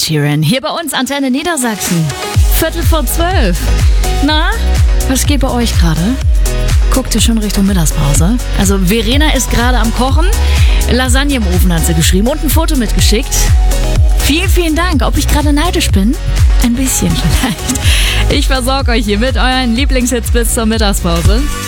Sheeran. Hier bei uns Antenne Niedersachsen. 11:45. Na, was geht bei euch gerade? Guckt ihr schon Richtung Mittagspause? Also Verena ist gerade am Kochen. Lasagne im Ofen hat sie geschrieben und ein Foto mitgeschickt. Vielen, vielen Dank. Ob ich gerade neidisch bin? Ein bisschen vielleicht. Ich versorge euch hier mit euren Lieblingshits bis zur Mittagspause.